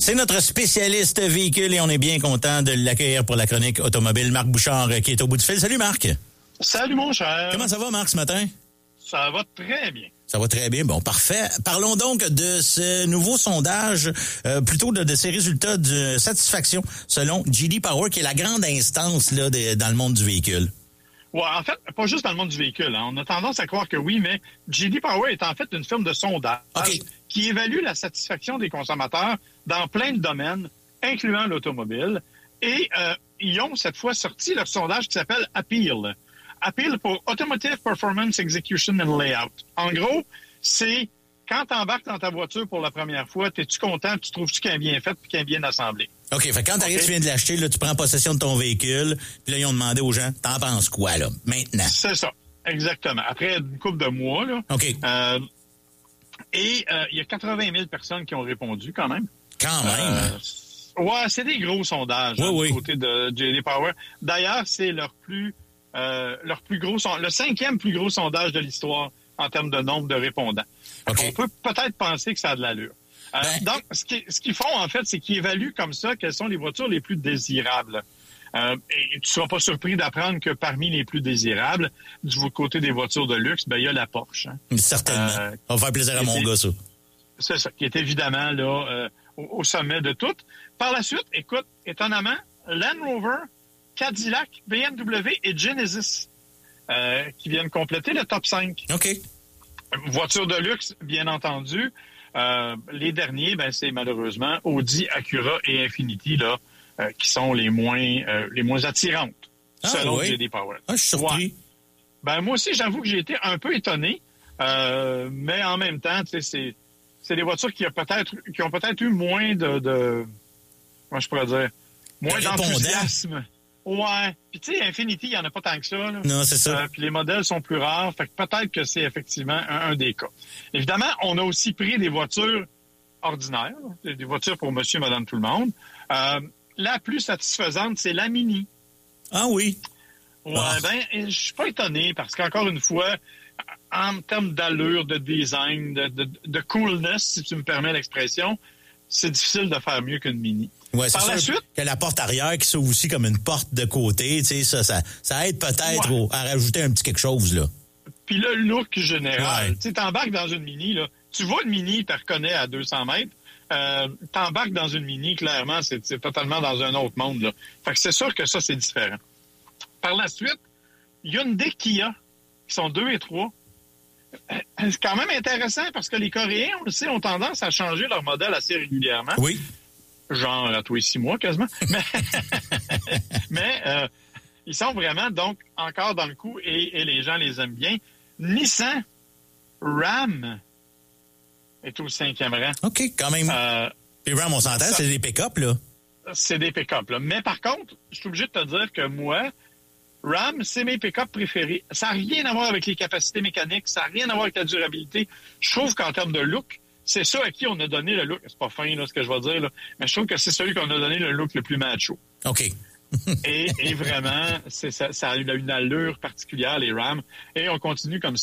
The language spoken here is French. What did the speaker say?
C'est notre spécialiste véhicule et on est bien content de l'accueillir pour la chronique automobile. Marc Bouchard qui est au bout du fil. Salut Marc. Salut mon cher. Comment ça va Marc ce matin? Ça va très bien. Ça va très bien. Bon, parfait. Parlons donc de ce nouveau sondage, plutôt de ces résultats de satisfaction selon J.D. Power, qui est la grande instance là dans le monde du véhicule. Ouais, en fait, pas juste dans le monde du véhicule. Hein. On a tendance à croire que oui, mais J.D. Power est en fait une firme de sondage qui évalue la satisfaction des consommateurs dans plein de domaines, incluant l'automobile. Et ils ont cette fois sorti leur sondage qui s'appelle APEAL. APEAL pour Automotive Performance Execution and Layout. En gros, c'est quand tu embarques dans ta voiture pour la première fois, es-tu content, tu trouves-tu qu'elle est bien faite puis qu'elle est bien assemblée? OK, fait que quand t'arrives, tu viens de l'acheter, là, tu prends possession de ton véhicule, puis là, ils ont demandé aux gens, t'en penses quoi, là, maintenant? C'est ça, exactement. Après une couple de mois, là. OK. Et il y a 80 000 personnes qui ont répondu, quand même. Quand même? Ouais, c'est des gros sondages du côté de J.D. Power. D'ailleurs, c'est leur plus gros le 5e plus gros sondage de l'histoire en termes de nombre de répondants. Okay. On peut peut-être penser que ça a de l'allure. Donc, ce qu'ils font, en fait, c'est qu'ils évaluent comme ça quelles sont les voitures les plus désirables. Et tu ne seras pas surpris d'apprendre que parmi les plus désirables, du côté des voitures de luxe, il y a la Porsche. Hein. Certainement. Ça va faire plaisir à mon gars, ça. C'est ça, qui est évidemment là au sommet de toutes. Par la suite, écoute, étonnamment, Land Rover, Cadillac, BMW et Genesis qui viennent compléter le top 5. OK. Voitures de luxe, bien entendu. Les derniers, c'est malheureusement Audi, Acura et Infiniti là, qui sont les moins attirantes, selon J.D. Power. Ah, je suis surpris. Ouais. Moi aussi, j'avoue que j'ai été un peu étonné, mais en même temps, c'est des voitures qui ont peut-être eu moins de comment je pourrais dire, moins d'enthousiasme. Ouais. Puis tu sais, Infiniti, il n'y en a pas tant que ça. Là. Non, c'est ça. Puis les modèles sont plus rares. Fait que peut-être que c'est effectivement un des cas. Évidemment, on a aussi pris des voitures ordinaires, des voitures pour monsieur, madame, tout le monde. La plus satisfaisante, c'est la Mini. Ah oui? Ouais, je suis pas étonné parce qu'encore une fois, en termes d'allure, de design, de coolness, si tu me permets l'expression, c'est difficile de faire mieux qu'une Mini. Ouais, c'est sûr que la porte arrière qui s'ouvre aussi comme une porte de côté, tu sais, ça aide peut-être à rajouter un petit quelque chose, là. Puis le look général. Tu sais, t'embarques dans une Mini, là. Tu vois une Mini, tu reconnais à 200 mètres. T'embarques dans une Mini, clairement, c'est totalement dans un autre monde, là. Fait que c'est sûr que ça, c'est différent. Par la suite, Hyundai, Kia, qui sont 2 et 3. C'est quand même intéressant parce que les Coréens, on le sait, ont tendance à changer leur modèle assez régulièrement. Oui. Genre à tous les 6 mois, quasiment. Mais ils sont vraiment, donc, encore dans le coup et les gens les aiment bien. Nissan, Ram est au 5e rang. OK, quand même. Puis Ram, on s'entend, c'est des pick-up, là. C'est des pick-up, là. Mais par contre, je suis obligé de te dire que moi, Ram, c'est mes pick-up préférés. Ça n'a rien à voir avec les capacités mécaniques, ça n'a rien à voir avec la durabilité. Je trouve qu'en termes de look, c'est ça à qui on a donné le look. C'est pas fin, là, ce que je vais dire, là. Mais je trouve que c'est celui qu'on a donné le look le plus macho. OK. et vraiment, ça a eu une allure particulière, les Ram. Et on continue comme ça.